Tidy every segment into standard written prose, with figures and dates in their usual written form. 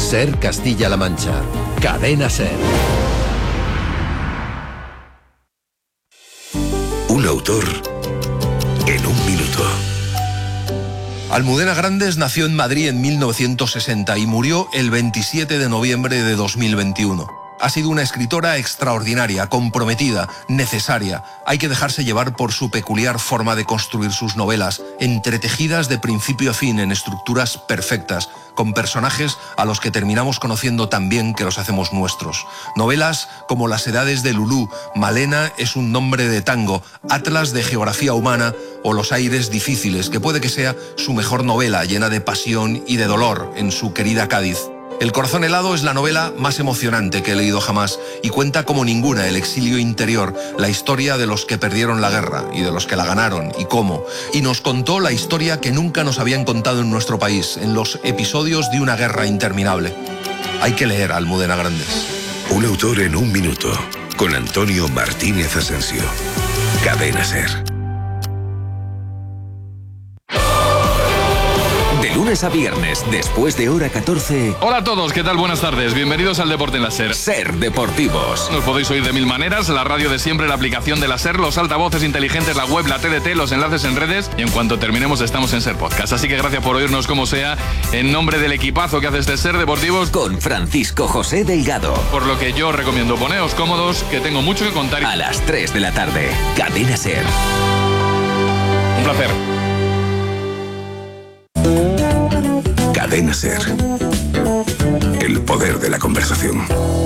SER Castilla-La Mancha. Cadena SER. Un autor en un minuto. Almudena Grandes nació en Madrid en 1960 y murió el 27 de noviembre de 2021. Ha sido una escritora extraordinaria, comprometida, necesaria. Hay que dejarse llevar por su peculiar forma de construir sus novelas, entretejidas de principio a fin en estructuras perfectas, con personajes a los que terminamos conociendo tan bien que los hacemos nuestros. Novelas como Las edades de Lulú, Malena es un nombre de tango, Atlas de geografía humana o Los aires difíciles, que puede que sea su mejor novela, llena de pasión y de dolor en su querida Cádiz. El corazón helado es la novela más emocionante que he leído jamás y cuenta como ninguna el exilio interior, la historia de los que perdieron la guerra y de los que la ganaron y cómo. Y nos contó la historia que nunca nos habían contado en nuestro país, en los episodios de una guerra interminable. Hay que leer a Almudena Grandes. Un autor en un minuto, con Antonio Martínez Asensio. Cadena SER. Lunes a viernes, después de hora 14. Hola a todos, ¿qué tal? Buenas tardes. Bienvenidos al Deporte en la SER. SER Deportivos. Nos podéis oír de mil maneras, la radio de siempre, la aplicación de la SER, los altavoces inteligentes, la web, la TDT, los enlaces en redes y en cuanto terminemos estamos en SER Podcast. Así que gracias por oírnos como sea, en nombre del equipazo que hace este SER Deportivos. Con Francisco José Delgado. Por lo que yo os recomiendo, poneos cómodos, que tengo mucho que contar. A las 3 de la tarde, Cadena SER. Un placer. Cadena SER. El poder de la conversación.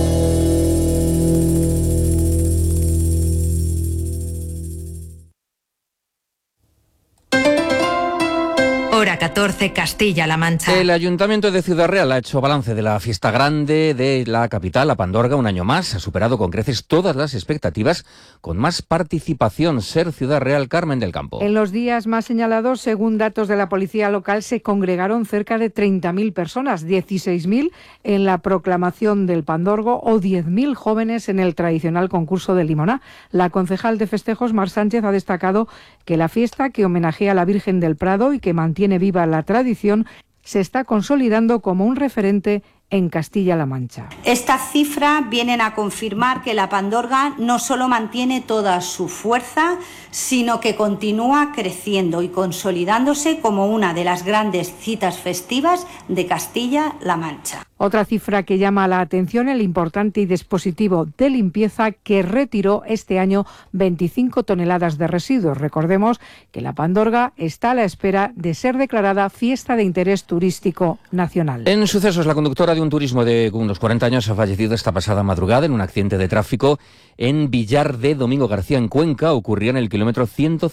Hora 14, Castilla-La Mancha. El Ayuntamiento de Ciudad Real ha hecho balance de la fiesta grande de la capital, la Pandorga, un año más. Ha superado con creces todas las expectativas, con más participación. SER Ciudad Real, Carmen del Campo. En los días más señalados, según datos de la policía local, se congregaron cerca de 30.000 personas, 16.000 en la proclamación del Pandorgo o 10.000 jóvenes en el tradicional concurso de Limoná. La concejal de festejos, Mar Sánchez, ha destacado que la fiesta, que homenajea a la Virgen del Prado y que mantiene viva la tradición, se está consolidando como un referente en Castilla-La Mancha. Estas cifras vienen a confirmar que la Pandorga no solo mantiene toda su fuerza, sino que continúa creciendo y consolidándose como una de las grandes citas festivas de Castilla-La Mancha. Otra cifra que llama la atención, el importante dispositivo de limpieza que retiró este año 25 toneladas de residuos. Recordemos que la Pandorga está a la espera de ser declarada fiesta de interés turístico nacional. En sucesos, la conductora de un turismo de unos 40 años ha fallecido esta pasada madrugada en un accidente de tráfico en Villar de Domingo García, en Cuenca. Ocurría en el kilómetro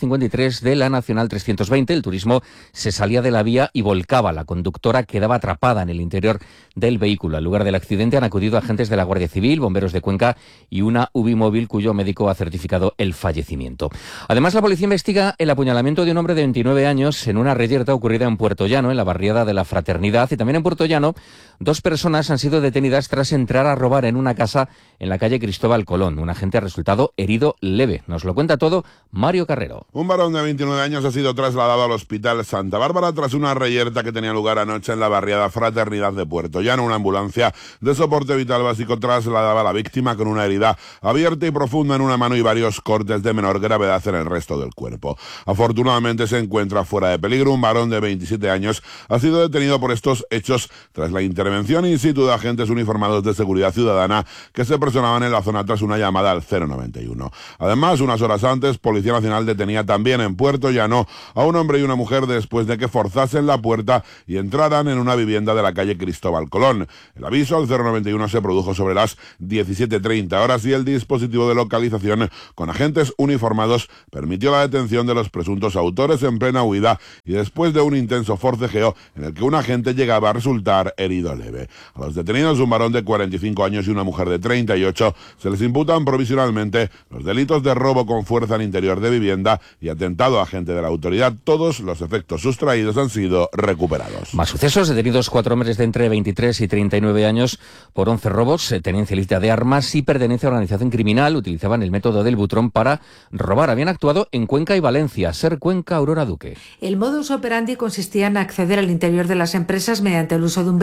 153 de la Nacional 320. El turismo se salía de la vía y volcaba. La conductora quedaba atrapada en el interior del vehículo. Al lugar del accidente han acudido agentes de la Guardia Civil, bomberos de Cuenca y una UBI móvil cuyo médico ha certificado el fallecimiento. Además, la policía investiga el apuñalamiento de un hombre de 29 años en una reyerta ocurrida en Puerto Llano, en la barriada de la Fraternidad. Y también en Puerto Llano, 2 personas han sido detenidas tras entrar a robar en una casa en la calle Cristóbal Colón. Un agente ha resultado herido leve. Nos lo cuenta todo Mario Carrero. Un varón de 29 años ha sido trasladado al Hospital Santa Bárbara tras una reyerta que tenía lugar anoche en la barriada Fraternidad de Puerto Llano. Una ambulancia de soporte vital básico trasladaba a la víctima con una herida abierta y profunda en una mano y varios cortes de menor gravedad en el resto del cuerpo. Afortunadamente se encuentra fuera de peligro. Un varón de 27 años ha sido detenido por estos hechos tras la intervención in situ de agentes uniformados de seguridad ciudadana que se personaban en la zona tras una llamada al 091. Además, unas horas antes, Policía Nacional detenía también en Puerto Llano a un hombre y una mujer después de que forzasen la puerta y entraran en una vivienda de la calle Cristóbal Colón. El aviso al 091 se produjo sobre las 17:30 horas y el dispositivo de localización con agentes uniformados permitió la detención de los presuntos autores en plena huida y después de un intenso forcejeo en el que un agente llegaba a resultar herido leve. A los detenidos, un varón de 45 años y una mujer de 38, se les imputan provisionalmente los delitos de robo con fuerza al interior de vivienda y atentado a agente de la autoridad. Todos los efectos sustraídos han sido recuperados. Más sucesos: detenidos 4 hombres de entre 23 y 39 años por 11 robos, tenencia ilícita de armas y pertenencia a organización criminal. Utilizaban el método del butrón para robar. Habían actuado en Cuenca y Valencia. SER Cuenca, Aurora Duque. El modus operandi consistía en acceder al interior de las empresas mediante el uso de un vehículo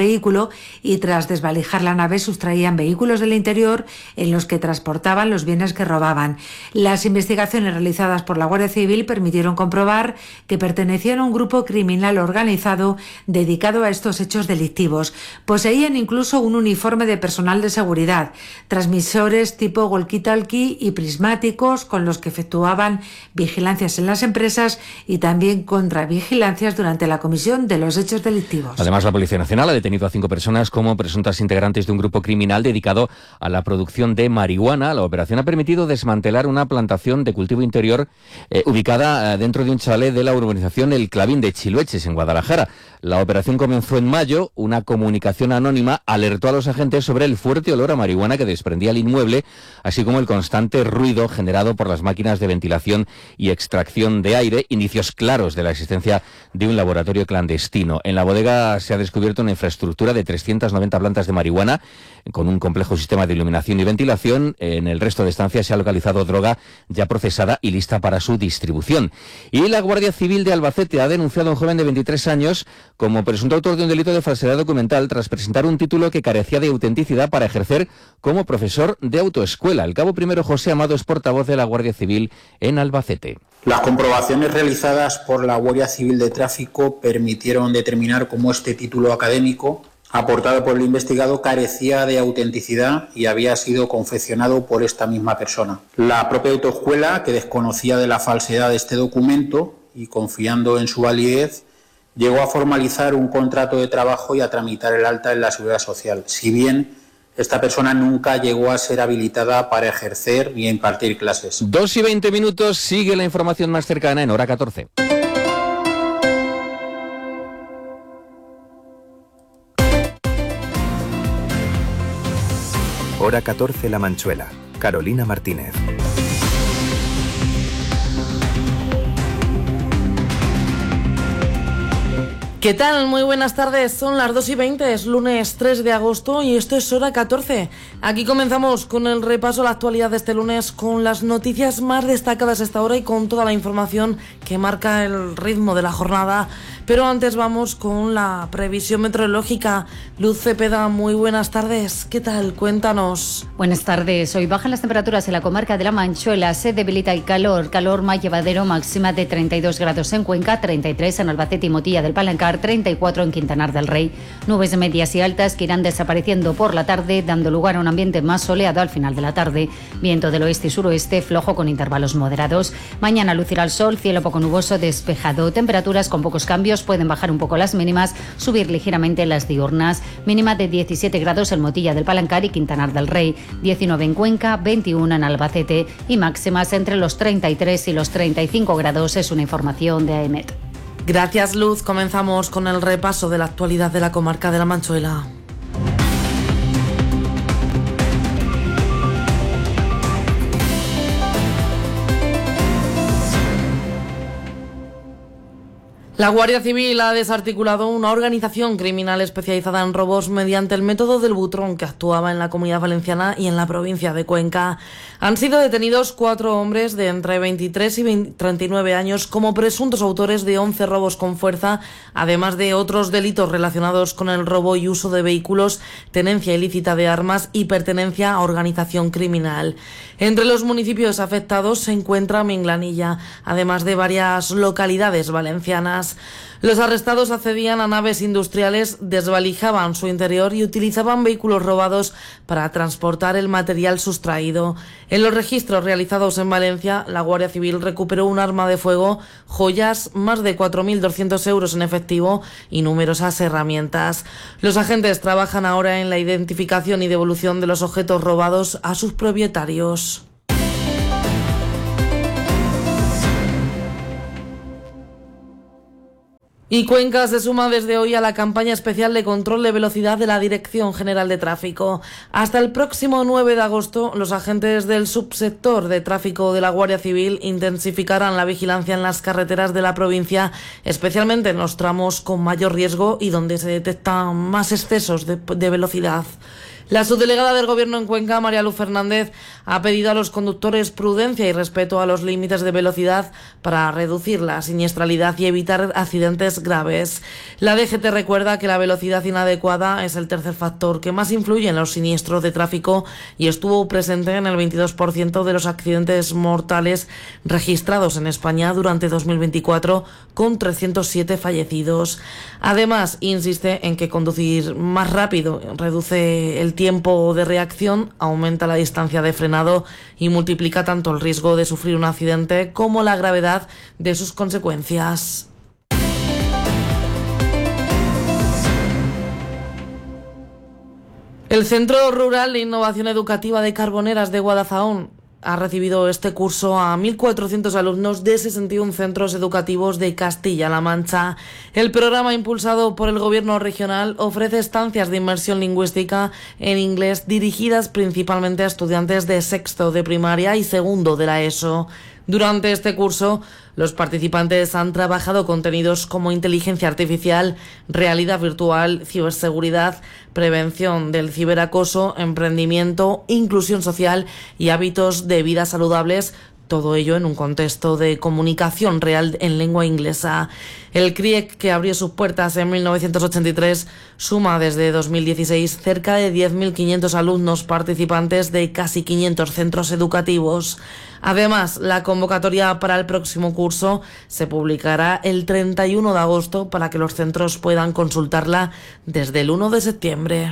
crudo y tras desvalijar la nave sustraían vehículos del interior en los que transportaban los bienes que robaban. Las investigaciones realizadas por la Guardia Civil permitieron comprobar que pertenecían a un grupo criminal organizado dedicado a estos hechos delictivos. Poseían incluso un uniforme de personal de seguridad, transmisores tipo walkie-talkie y prismáticos con los que efectuaban vigilancias en las empresas y también contravigilancias durante la comisión de los hechos delictivos. Además, la Policía Nacional ha detenido a 5 personas como presuntas integrantes de un grupo criminal dedicado a la producción de marihuana. La operación ha permitido desmantelar una plantación de cultivo interior ubicada dentro de un chalet de la urbanización El Clavín de Chilueches, en Guadalajara. La operación comenzó en mayo. Una comunicación anónima alertó a los agentes sobre el fuerte olor a marihuana que desprendía el inmueble, así como el constante ruido generado por las máquinas de ventilación y extracción de aire, indicios claros de la existencia de un laboratorio clandestino. En la bodega se ha descubierto una infraestructura de 390 plantas de marihuana con un complejo sistema de iluminación y ventilación. En el resto de estancias se ha localizado droga ya procesada y lista para su distribución. Y la Guardia Civil de Albacete ha denunciado a un joven de 23 años como presunto autor de un delito de falsedad documental tras presentar un título que carecía de autenticidad para ejercer como profesor de autoescuela. El cabo primero José Amado es portavoz de la Guardia Civil en Albacete. Las comprobaciones realizadas por la Guardia Civil de Tráfico permitieron determinar cómo este título académico aportado por el investigado carecía de autenticidad y había sido confeccionado por esta misma persona. La propia autoescuela, que desconocía de la falsedad de este documento y confiando en su validez, llegó a formalizar un contrato de trabajo y a tramitar el alta en la Seguridad Social, si bien esta persona nunca llegó a ser habilitada para ejercer y impartir clases. 2:20, sigue la información más cercana en Hora 14. Hora 14, La Manchuela. Carolina Martínez. ¿Qué tal? Muy buenas tardes, son las 2:20, es lunes 3 de agosto y esto es Hora 14. Aquí comenzamos con el repaso a la actualidad de este lunes, con las noticias más destacadas a esta hora y con toda la información que marca el ritmo de la jornada. Pero antes vamos con la previsión meteorológica. Luz Cepeda, muy buenas tardes. ¿Qué tal? Cuéntanos. Buenas tardes. Hoy bajan las temperaturas en la comarca de La Manchuela. Se debilita el calor más llevadero, máxima de 32 grados en Cuenca, 33 en Albacete y Motilla del Palancar, 34 en Quintanar del Rey. Nubes medias y altas que irán desapareciendo por la tarde, dando lugar a un ambiente más soleado al final de la tarde. Viento del oeste y suroeste, flojo con intervalos moderados. Mañana lucirá el sol, cielo poco nuboso, despejado. Temperaturas con pocos cambios, pueden bajar un poco las mínimas, subir ligeramente las diurnas. Mínima de 17 grados en Motilla del Palancar y Quintanar del Rey, 19 en Cuenca, 21 en Albacete y máximas entre los 33 y los 35 grados. Es una información de AEMET. Gracias, Luz. Comenzamos con el repaso de la actualidad de la comarca de La Manchuela. La Guardia Civil ha desarticulado una organización criminal especializada en robos mediante el método del butrón que actuaba en la Comunidad Valenciana y en la provincia de Cuenca. Han sido detenidos 4 hombres de entre 23 y 39 años como presuntos autores de 11 robos con fuerza, además de otros delitos relacionados con el robo y uso de vehículos, tenencia ilícita de armas y pertenencia a organización criminal. Entre los municipios afectados se encuentra Minglanilla, además de varias localidades valencianas. Los arrestados accedían a naves industriales, desvalijaban su interior y utilizaban vehículos robados para transportar el material sustraído. En los registros realizados en Valencia, la Guardia Civil recuperó un arma de fuego, joyas, más de 4.200 euros en efectivo y numerosas herramientas. Los agentes trabajan ahora en la identificación y devolución de los objetos robados a sus propietarios. Y Cuenca se suma desde hoy a la campaña especial de control de velocidad de la Dirección General de Tráfico. Hasta el próximo 9 de agosto, los agentes del subsector de tráfico de la Guardia Civil intensificarán la vigilancia en las carreteras de la provincia, especialmente en los tramos con mayor riesgo y donde se detectan más excesos de velocidad. La subdelegada del Gobierno en Cuenca, María Luz Fernández, ha pedido a los conductores prudencia y respeto a los límites de velocidad para reducir la siniestralidad y evitar accidentes graves. La DGT recuerda que la velocidad inadecuada es el tercer factor que más influye en los siniestros de tráfico y estuvo presente en el 22% de los accidentes mortales registrados en España durante 2024, con 307 fallecidos. Además, insiste en que conducir más rápido reduce el tiempo de reacción, aumenta la distancia de frenado y multiplica tanto el riesgo de sufrir un accidente como la gravedad de sus consecuencias. El Centro Rural de Innovación Educativa de Carboneras de Guadalajara ha recibido este curso a 1.400 alumnos de 61 centros educativos de Castilla-La Mancha. El programa, impulsado por el Gobierno regional, ofrece estancias de inmersión lingüística en inglés dirigidas principalmente a estudiantes de sexto de primaria y segundo de la ESO. Durante este curso, los participantes han trabajado contenidos como inteligencia artificial, realidad virtual, ciberseguridad, prevención del ciberacoso, emprendimiento, inclusión social y hábitos de vida saludables, todo ello en un contexto de comunicación real en lengua inglesa. El CRIEC, que abrió sus puertas en 1983, suma desde 2016 cerca de 10.500 alumnos participantes de casi 500 centros educativos. Además, la convocatoria para el próximo curso se publicará el 31 de agosto para que los centros puedan consultarla desde el 1 de septiembre.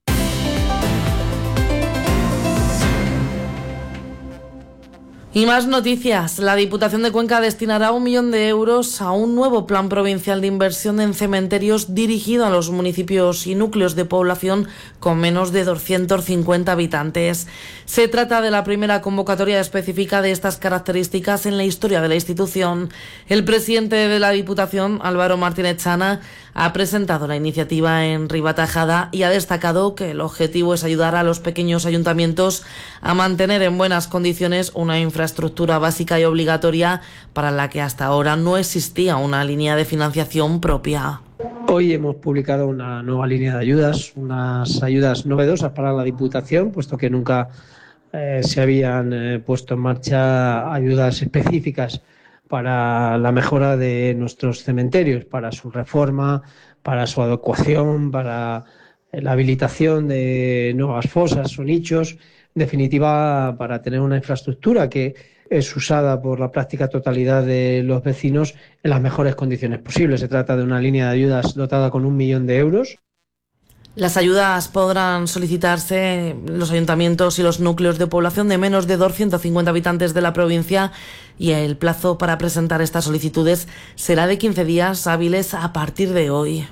Y más noticias. La Diputación de Cuenca destinará 1 millón de euros a un nuevo plan provincial de inversión en cementerios dirigido a los municipios y núcleos de población con menos de 250 habitantes. Se trata de la primera convocatoria específica de estas características en la historia de la institución. El presidente de la Diputación, Álvaro Martínez Chana, ha presentado la iniciativa en Ribatajada y ha destacado que el objetivo es ayudar a los pequeños ayuntamientos a mantener en buenas condiciones una infraestructura básica y obligatoria para la que hasta ahora no existía una línea de financiación propia. Hoy hemos publicado una nueva línea de ayudas, unas ayudas novedosas para la Diputación, puesto que nunca se habían puesto en marcha ayudas específicas para la mejora de nuestros cementerios, para su reforma, para su adecuación, para la habilitación de nuevas fosas o nichos, en definitiva para tener una infraestructura que es usada por la práctica totalidad de los vecinos en las mejores condiciones posibles. Se trata de una línea de ayudas dotada con 1 millón de euros. Las ayudas podrán solicitarse los ayuntamientos y los núcleos de población de menos de 250 habitantes de la provincia y el plazo para presentar estas solicitudes será de 15 días hábiles a partir de hoy.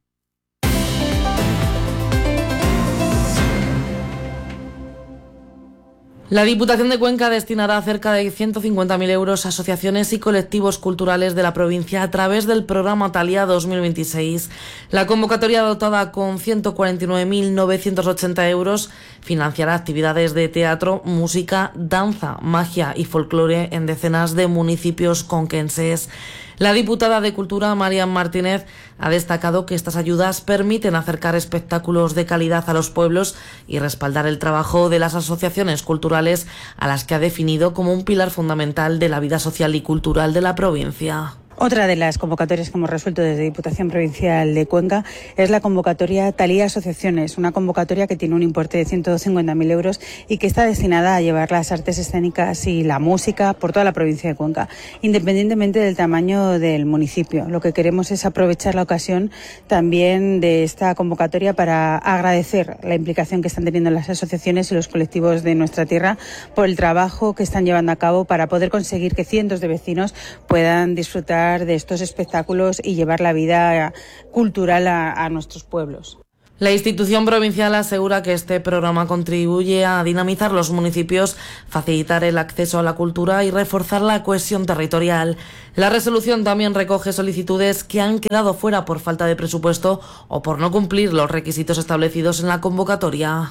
La Diputación de Cuenca destinará cerca de 150.000 euros a asociaciones y colectivos culturales de la provincia a través del programa Talia 2026. La convocatoria, dotada con 149.980 euros, financiará actividades de teatro, música, danza, magia y folclore en decenas de municipios conquenses. La diputada de Cultura, Marian Martínez, ha destacado que estas ayudas permiten acercar espectáculos de calidad a los pueblos y respaldar el trabajo de las asociaciones culturales, a las que ha definido como un pilar fundamental de la vida social y cultural de la provincia. Otra de las convocatorias que hemos resuelto desde Diputación Provincial de Cuenca es la convocatoria Talía Asociaciones, una convocatoria que tiene un importe de 150.000 euros y que está destinada a llevar las artes escénicas y la música por toda la provincia de Cuenca, independientemente del tamaño del municipio. Lo que queremos es aprovechar la ocasión también de esta convocatoria para agradecer la implicación que están teniendo las asociaciones y los colectivos de nuestra tierra por el trabajo que están llevando a cabo para poder conseguir que cientos de vecinos puedan disfrutar de estos espectáculos y llevar la vida cultural a nuestros pueblos. La institución provincial asegura que este programa contribuye a dinamizar los municipios, facilitar el acceso a la cultura y reforzar la cohesión territorial. La resolución también recoge solicitudes que han quedado fuera por falta de presupuesto o por no cumplir los requisitos establecidos en la convocatoria.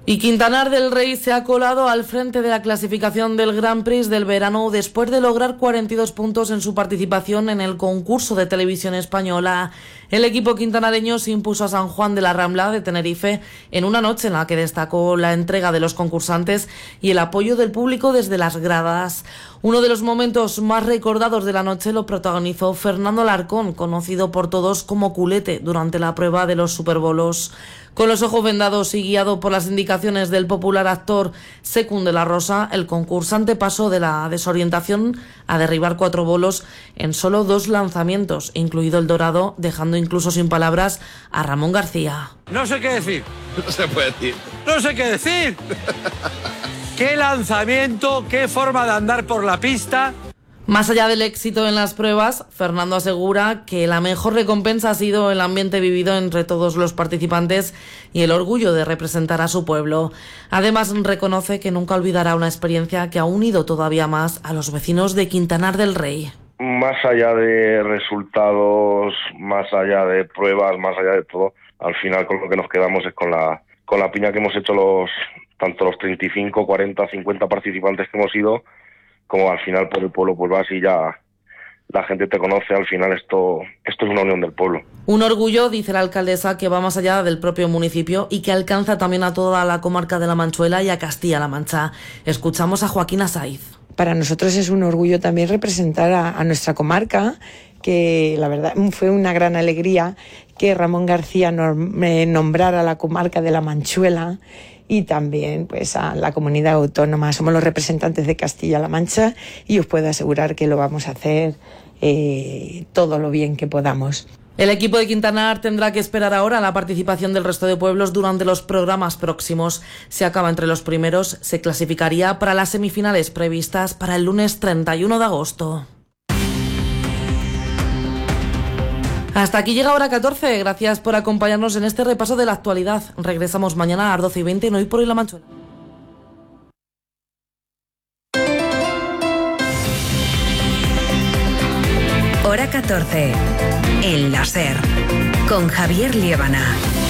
Y Quintanar del Rey se ha colado al frente de la clasificación del Grand Prix del verano después de lograr 42 puntos en su participación en el concurso de televisión española. El equipo quintanareño se impuso a San Juan de la Rambla de Tenerife en una noche en la que destacó la entrega de los concursantes y el apoyo del público desde las gradas. Uno de los momentos más recordados de la noche lo protagonizó Fernando Alarcón, conocido por todos como Culete, durante la prueba de los superbolos. Con los ojos vendados y guiado por las indicaciones del popular actor Secund de la Rosa, el concursante pasó de la desorientación a derribar 4 bolos en solo 2 lanzamientos, incluido el dorado, dejando incluso sin palabras a Ramón García. No sé qué decir. No se puede decir. No sé qué decir. ¡Qué lanzamiento! ¡Qué forma de andar por la pista! Más allá del éxito en las pruebas, Fernando asegura que la mejor recompensa ha sido el ambiente vivido entre todos los participantes y el orgullo de representar a su pueblo. Además, reconoce que nunca olvidará una experiencia que ha unido todavía más a los vecinos de Quintanar del Rey. Más allá de resultados, más allá de pruebas, más allá de todo, al final con lo que nos quedamos es con la piña que hemos hecho tanto los 35, 40, 50 participantes que hemos ido, como al final por el pueblo, pues vas y ya la gente te conoce. Al final esto es una unión del pueblo. Un orgullo, dice la alcaldesa, que va más allá del propio municipio y que alcanza también a toda la comarca de La Manchuela y a Castilla-La Mancha. Escuchamos a Joaquín Saiz. Para nosotros es un orgullo también representar a nuestra comarca, que la verdad fue una gran alegría que Ramón García nombrara la comarca de La Manchuela y también pues a la comunidad autónoma. Somos los representantes de Castilla-La Mancha y os puedo asegurar que lo vamos a hacer todo lo bien que podamos. El equipo de Quintanar tendrá que esperar ahora la participación del resto de pueblos durante los programas próximos. Si acaba entre los primeros, se clasificaría para las semifinales previstas para el lunes 31 de agosto. Hasta aquí llega Hora 14. Gracias por acompañarnos en este repaso de la actualidad. Regresamos mañana a las 12:20 en Hoy por Hoy La Manchuela. Hora 14. El la SER. Con Javier Liébana.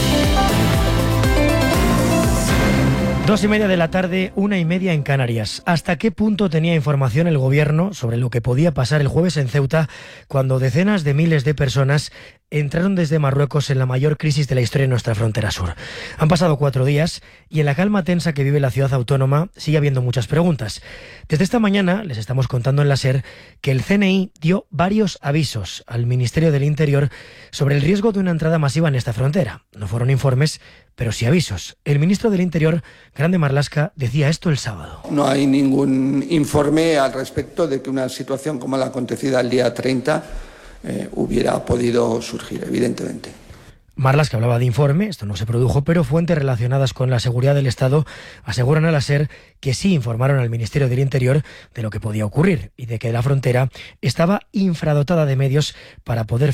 2:30 de la tarde, 1:30 en Canarias. ¿Hasta qué punto tenía información el gobierno sobre lo que podía pasar el jueves en Ceuta cuando decenas de miles de personas entraron desde Marruecos en la mayor crisis de la historia de nuestra frontera sur? Han pasado 4 días y en la calma tensa que vive la ciudad autónoma sigue habiendo muchas preguntas. Desde esta mañana les estamos contando en la SER que el CNI dio varios avisos al Ministerio del Interior sobre el riesgo de una entrada masiva en esta frontera. No fueron informes, pero sí avisos. El ministro del Interior, Grande Marlaska, decía esto el sábado. No hay ningún informe al respecto de que una situación como la acontecida el día 30 hubiera podido surgir, evidentemente. Marlaska hablaba de informe, esto no se produjo, pero fuentes relacionadas con la seguridad del Estado aseguran a la SER que sí informaron al Ministerio del Interior de lo que podía ocurrir y de que la frontera estaba infradotada de medios para poder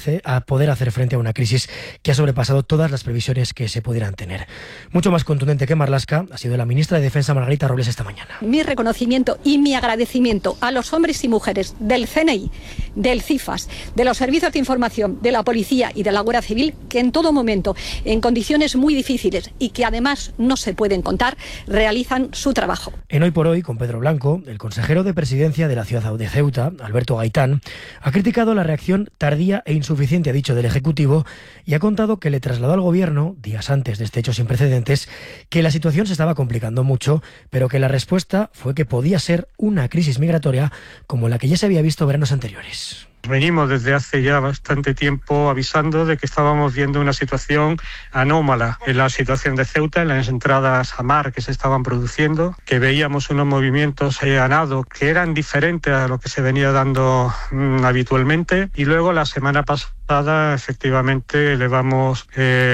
hacer frente a una crisis que ha sobrepasado todas las previsiones que se pudieran tener. Mucho más contundente que Marlaska ha sido la ministra de Defensa, Margarita Robles, esta mañana. Mi reconocimiento y mi agradecimiento a los hombres y mujeres del CNI, del CIFAS, de los servicios de información, de la policía y de la Guardia Civil, que en todo momento, en condiciones muy difíciles y que además no se pueden contar, realizan su trabajo. En Hoy por Hoy, con Pedro Blanco, el consejero de Presidencia de la ciudad de Ceuta, Alberto Gaitán, ha criticado la reacción tardía e insuficiente, ha dicho, del Ejecutivo, y ha contado que le trasladó al Gobierno, días antes de este hecho sin precedentes, que la situación se estaba complicando mucho, pero que la respuesta fue que podía ser una crisis migratoria como la que ya se había visto veranos anteriores. Venimos desde hace ya bastante tiempo avisando de que estábamos viendo una situación anómala en la situación de Ceuta, en las entradas a mar que se estaban produciendo, que veíamos unos movimientos a nado que eran diferentes a lo que se venía dando habitualmente, y luego la semana pasada efectivamente elevamos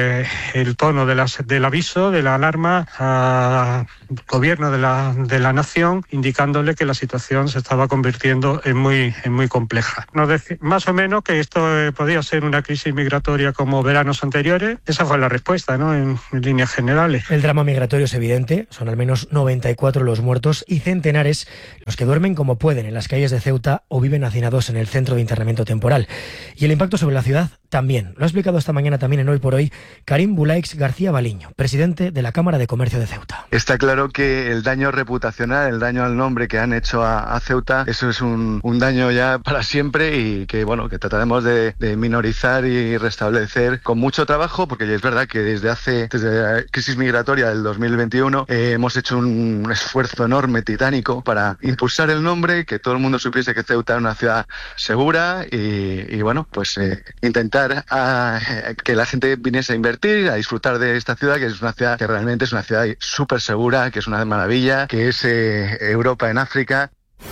el tono del aviso, de la alarma al gobierno de la nación, indicándole que la situación se estaba convirtiendo en muy compleja. Más o menos que esto podía ser una crisis migratoria como veranos anteriores. Esa fue la respuesta, ¿no?, en líneas generales. El drama migratorio es evidente. Son al menos 94 los muertos y centenares los que duermen como pueden en las calles de Ceuta o viven hacinados en el centro de internamiento temporal. Y el impacto sobre la ciudad también. Lo ha explicado esta mañana también en Hoy por Hoy Karim Bulaix García Baliño, presidente de la Cámara de Comercio de Ceuta. Está claro que el daño reputacional, el daño al nombre que han hecho a Ceuta, eso es un daño ya para siempre y que trataremos de minorizar y restablecer con mucho trabajo, porque es verdad que desde la crisis migratoria del 2021 hemos hecho un esfuerzo enorme, titánico, para impulsar el nombre, que todo el mundo supiese que Ceuta es una ciudad segura y intentar que la gente viniese a invertir, a disfrutar de esta ciudad, que es una ciudad que realmente es una ciudad súper segura, que es una maravilla, que es Europa en África.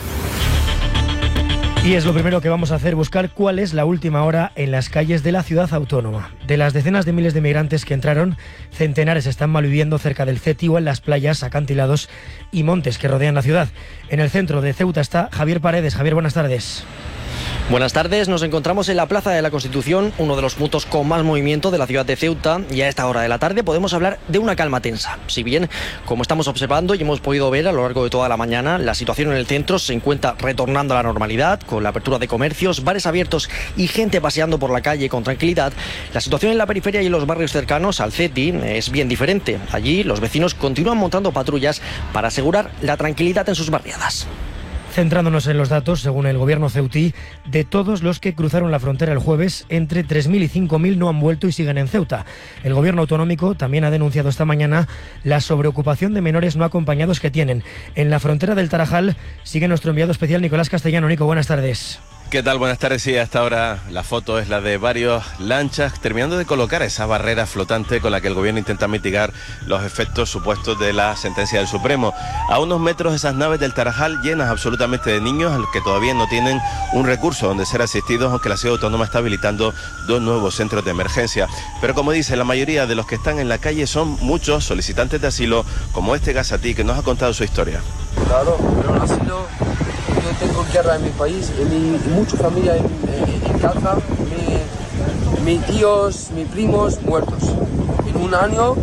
Y es lo primero que vamos a hacer, buscar cuál es la última hora en las calles de la ciudad autónoma. De las decenas de miles de migrantes que entraron, centenares están malviviendo cerca del CETI o en las playas, acantilados y montes que rodean la ciudad. En el centro de Ceuta está Javier Paredes. Javier, buenas tardes. Buenas tardes, nos encontramos en la Plaza de la Constitución, uno de los puntos con más movimiento de la ciudad de Ceuta, y a esta hora de la tarde podemos hablar de una calma tensa. Si bien, como estamos observando y hemos podido ver a lo largo de toda la mañana, la situación en el centro se encuentra retornando a la normalidad, con la apertura de comercios, bares abiertos y gente paseando por la calle con tranquilidad. La situación en la periferia y en los barrios cercanos al CETI es bien diferente. Allí los vecinos continúan montando patrullas para asegurar la tranquilidad en sus barriadas. Centrándonos en los datos, según el gobierno ceutí, de todos los que cruzaron la frontera el jueves, entre 3.000 y 5.000 no han vuelto y siguen en Ceuta. El gobierno autonómico también ha denunciado esta mañana la sobreocupación de menores no acompañados que tienen. En la frontera del Tarajal sigue nuestro enviado especial Nicolás Castellano. Nico, buenas tardes. ¿Qué tal? Buenas tardes. Sí, hasta ahora la foto es la de varias lanchas terminando de colocar esa barrera flotante con la que el gobierno intenta mitigar los efectos supuestos de la sentencia del Supremo. A unos metros esas naves del Tarajal llenas absolutamente de niños que todavía no tienen un recurso donde ser asistidos, aunque la ciudad autónoma está habilitando 2 nuevos centros de emergencia. Pero como dice, la mayoría de los que están en la calle son muchos solicitantes de asilo, como este Gazatí, que nos ha contado su historia. Claro, pero un asilo... Yo tengo guerra en mi país, mucha familia en casa, mis tíos, mis primos muertos. En un año,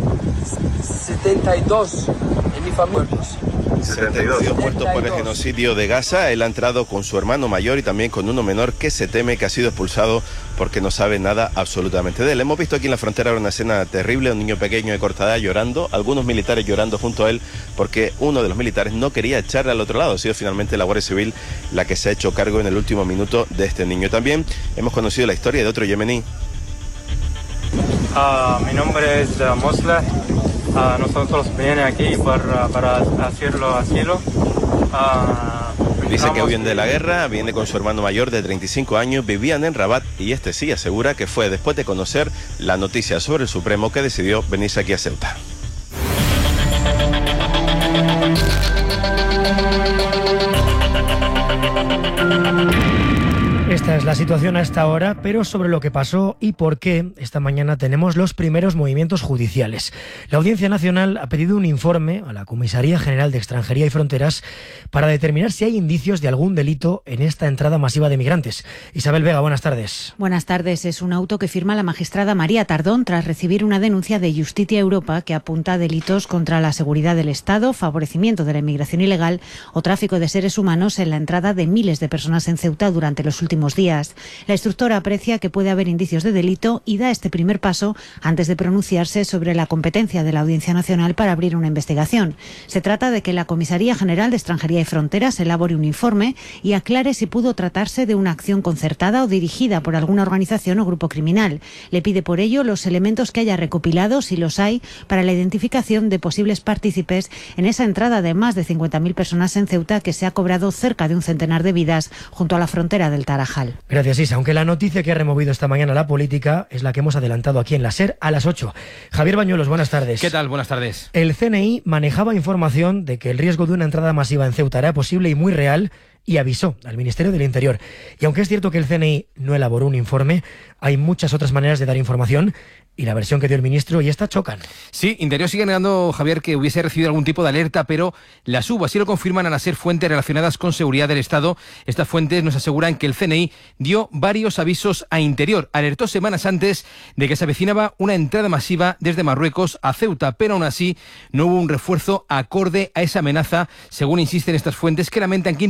72 en mi familia muertos. 72 muertos por el genocidio de Gaza. Él ha entrado con su hermano mayor y también con uno menor que se teme que ha sido expulsado porque no sabe nada absolutamente de él. Hemos visto aquí en la frontera una escena terrible, un niño pequeño de corta edad llorando, algunos militares llorando junto a él porque uno de los militares no quería echarle al otro lado. Ha sido finalmente la Guardia Civil la que se ha hecho cargo en el último minuto de este niño. También hemos conocido la historia de otro yemení. Mi nombre es Mosla. Nosotros venimos aquí para hacerlo asilo. Dice que huyen de la guerra, viene con su hermano mayor de 35 años, vivían en Rabat y este sí asegura que fue después de conocer la noticia sobre el Supremo que decidió venirse aquí a Ceuta. Esta es la situación a esta hora, pero sobre lo que pasó y por qué, esta mañana tenemos los primeros movimientos judiciales. La Audiencia Nacional ha pedido un informe a la Comisaría General de Extranjería y Fronteras para determinar si hay indicios de algún delito en esta entrada masiva de migrantes. Isabel Vega, buenas tardes. Buenas tardes. Es un auto que firma la magistrada María Tardón tras recibir una denuncia de Justitia Europa que apunta a delitos contra la seguridad del Estado, favorecimiento de la inmigración ilegal o tráfico de seres humanos en la entrada de miles de personas en Ceuta durante los últimos días. La instructora aprecia que puede haber indicios de delito y da este primer paso antes de pronunciarse sobre la competencia de la Audiencia Nacional para abrir una investigación. Se trata de que la Comisaría General de Extranjería y Fronteras elabore un informe y aclare si pudo tratarse de una acción concertada o dirigida por alguna organización o grupo criminal. Le pide por ello los elementos que haya recopilado, si los hay, para la identificación de posibles partícipes en esa entrada de más de 50.000 personas en Ceuta que se ha cobrado cerca de un centenar de vidas junto a la frontera del Tarajal. Gracias, Isa. Aunque la noticia que ha removido esta mañana la política es la que hemos adelantado aquí en la SER a las 8. Javier Bañuelos, buenas tardes. ¿Qué tal? Buenas tardes. El CNI manejaba información de que el riesgo de una entrada masiva en Ceuta era posible y muy real y avisó al Ministerio del Interior. Y aunque es cierto que el CNI no elaboró un informe, hay muchas otras maneras de dar información y la versión que dio el ministro y esta chocan. Sí, Interior sigue negando, Javier, que hubiese recibido algún tipo de alerta, pero las UBA sí lo confirman al ser fuentes relacionadas con seguridad del Estado. Estas fuentes nos aseguran que el CNI dio varios avisos a Interior. Alertó semanas antes de que se avecinaba una entrada masiva desde Marruecos a Ceuta, pero aún así no hubo un refuerzo acorde a esa amenaza, según insisten estas fuentes, que lamentan que